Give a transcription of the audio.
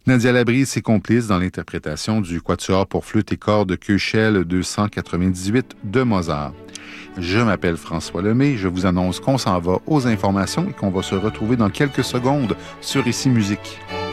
Nadia Labrie et ses complices dans l'interprétation du Quatuor pour flûte et cordes Köchel 298 de Mozart. Je m'appelle François Lemay, je vous annonce qu'on s'en va aux informations et qu'on va se retrouver dans quelques secondes sur Ici Musique.